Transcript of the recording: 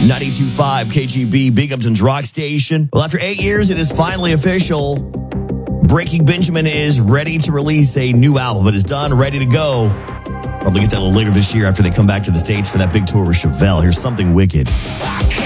92.5 KGB, Binghamton's rock station. Well, after 8 years, it is finally official. Breaking Benjamin is ready to release a new album. It is done, ready to go. Probably get that a little later this year after they come back to the States for that big tour with Chevelle. Here's Something Wicked.